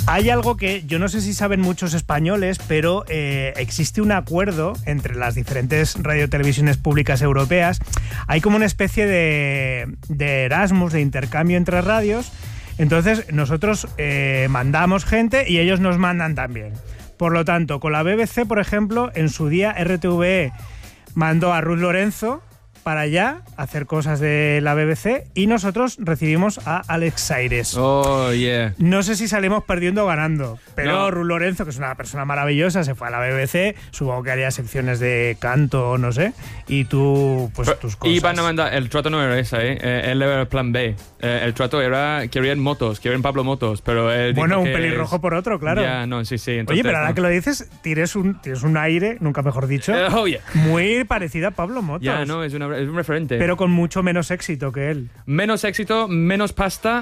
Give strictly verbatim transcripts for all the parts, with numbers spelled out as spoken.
Hay algo que yo no sé si saben muchos españoles, pero eh, existe un acuerdo entre las diferentes radiotelevisiones públicas europeas. Hay como una especie de, de Erasmus, de intercambio entre radios. Entonces nosotros eh, mandamos gente y ellos nos mandan también. Por lo tanto, con la B B C, por ejemplo, en su día R T V E mandó a Ruth Lorenzo para allá a hacer cosas de la B B C y nosotros recibimos a Alex Saires. Oh, yeah. No sé si salimos perdiendo o ganando, pero No. Ruth Lorenzo, que es una persona maravillosa, se fue a la B B C, supongo que haría secciones de canto o no sé, y tú, pues Pero tus cosas. iban a mandar, el trato no era ese, ¿eh? Eh, él era el plan B. Eh, el trato era, querían motos, querían Pablo Motos, pero él dijo Bueno, un que pelirrojo es- por otro, claro. Ya, no, sí, sí. Entonces, Oye, pero ahora no. que lo dices, tienes un, tienes un aire, nunca mejor dicho, Eh, oh, yeah. muy parecido a Pablo Motos. Ya, no, es, una- es un referente. Pero con mucho menos éxito que él. Menos éxito, menos pasta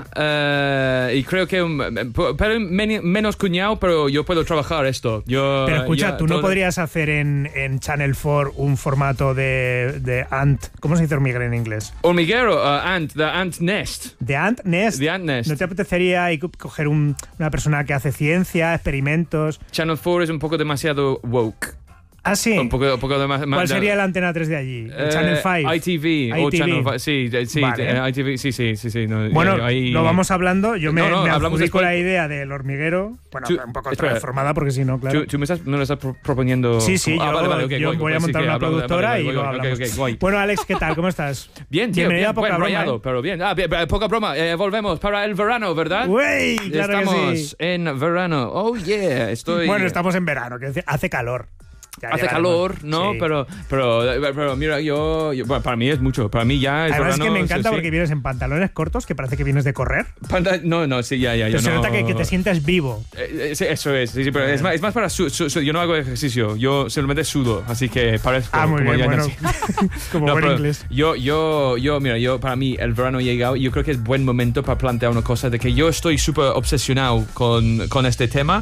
eh, y creo que um, pero men- menos cuñado, pero yo puedo trabajar esto. Yo, Pero escucha, ya, ¿tú no todo- podrías hacer en, en Channel cuatro un formato de, de Ant? ¿Cómo se dice hormiguero en inglés? Hormiguero, uh, Ant, the Ant Nest. ¿De Ant Nest? The Ant Nest. ¿No te apetecería ahí co- coger un- una persona que hace ciencia, experimentos? Channel cuatro es un poco demasiado woke. Ah, sí. Un poco, un poco de más, ¿Cuál más- sería la antena tres de allí? ¿El Eh, Channel cinco? I T V o I T V. Channel cinco, sí, eh, sí, Vale. eh, I T V, sí, sí, sí, sí. No, Bueno, eh, ahí- lo vamos hablando. Yo me, No, no, me hablamos adjudico después. la idea del hormiguero. Bueno, Tú- un poco espera. transformada porque si no, claro. ¿Tú, tú me estás, no lo estás pro- proponiendo? Sí, sí, Ah, yo, vale, vale, ok, yo guay, voy a pues sí montar que una hablamos- productora vale, y guay, lo guay, ok, hablamos. ok, guay. Bueno, Alex, ¿qué tal? ¿Cómo estás? Bien, tío, Bienvenido bien, a Poca buen Broma, rollado, ¿eh? pero bien. Ah, bien, bien, poca broma. Eh, volvemos para el verano, ¿verdad? ¡Uey! Claro estamos que sí. en verano. Oh, yeah. Estoy... Bueno, estamos en verano, que hace calor. Ya Hace llegaremos. calor, ¿no? Sí. Pero, pero, pero mira, yo, yo- bueno, para mí es mucho. Para mí ya es Además es verano, que me encanta sí, porque sí. vienes en pantalones cortos, que parece que vienes de correr. Panta- No, no, sí, ya, ya. Pero yo se no... nota que, que te sientes vivo. Eh, eh, sí, eso es, sí, sí, pero es más, es más para su, su- su- yo no hago ejercicio, yo simplemente sudo, así que parezco Ah, muy como bien, ya bueno. nací. Como No, buen pero inglés. Yo, yo, yo, mira, yo para mí el verano ha llegado y yo creo que es buen momento para plantear una cosa de que yo estoy súper obsesionado con, con este tema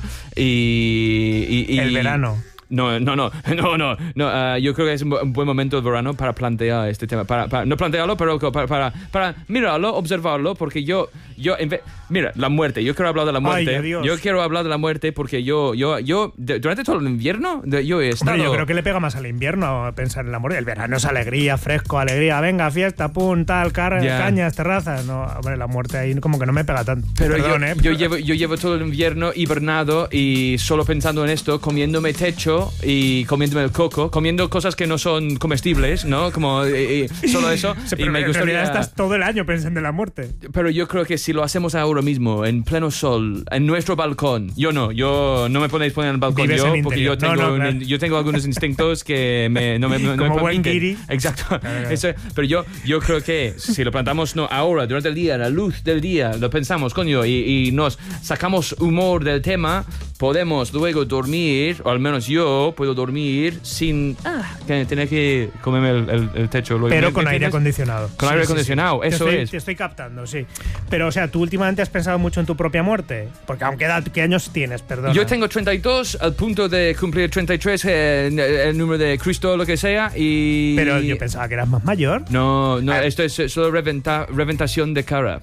y, y- y- El verano. No, no, no, no, no, no uh, yo creo que es un, bu- un buen momento del verano para plantear este tema, para, para no plantearlo, pero para, para, para mirarlo, observarlo, porque yo, yo, en vez, mira, la muerte, yo quiero hablar de la muerte, Ay, Dios. yo quiero hablar de la muerte porque yo, yo, yo, de- durante todo el invierno, de- yo he estado... Hombre, yo creo que le pega más al invierno pensar en la muerte. El verano es alegría, fresco, alegría, venga, fiesta, pum, tal, car Ya. cañas, terrazas. No, hombre, la muerte ahí como que no me pega tanto. Pero Perdón, yo, ¿eh? yo, llevo, yo llevo todo el invierno hibernado y solo pensando en esto, comiéndome techo y comiéndome el coco, comiendo cosas que no son comestibles, ¿no? Como eh, eh, solo eso. Sí, y pero me en gustaría... realidad estás todo el año pensando en la muerte. Pero yo creo que si lo hacemos ahora mismo, en pleno sol, en nuestro balcón, yo no, yo no me podéis poner en el balcón Vives yo, en porque yo interior. tengo, No, no, un- claro. yo tengo algunos instintos que me, no me, no me Como buen permiten. guiri. Exacto. claro. Eso- pero yo, yo creo que si lo plantamos no ahora, durante el día, a la luz del día, lo pensamos, coño, y, y nos sacamos humor del tema, podemos luego dormir, o al menos yo puedo dormir sin ah, que tener que comerme el, el- el techo. luego. Pero ¿Me- con me aire entiendes? acondicionado. Con aire acondicionado, Te eso estoy- es. Te estoy captando, sí. Pero, o sea, ¿tú últimamente has pensado mucho en tu propia muerte? Porque aunque edad, ¿qué años tienes? Perdona. Yo tengo treinta y dos, al punto de cumplir treinta y tres, eh, el número de Cristo, lo que sea, y... Pero yo pensaba que eras más mayor. No, no, Ah. esto es solo reventa, reventación de cara.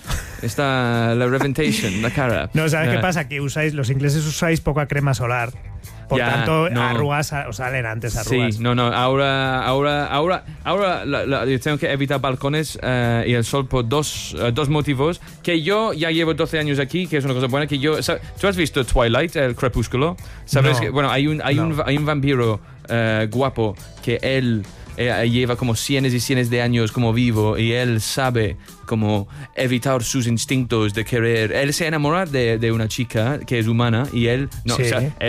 Está la reventation, la cara. No, ¿sabes Eh, qué pasa? Que usáis, los ingleses usáis poca crema solar. Por Ya, tanto, no. arrugas a- os salen antes arrugas. Sí, no, no, ahora, ahora, ahora, ahora la- la- yo tengo que evitar balcones eh, y el sol por dos, eh, dos motivos. Que yo ya llevo doce años aquí, que es una cosa buena. Que yo, ¿sabes? ¿Tú has visto Twilight, el crepúsculo? ¿Sabes? No. Que, bueno, hay un, hay, No. un, hay un vampiro eh, guapo que él eh, lleva como cientos y cientos de años como vivo y él sabe como evitar sus instintos de querer. Él se enamora de, de una chica que es humana y él no, Sí. o sea, él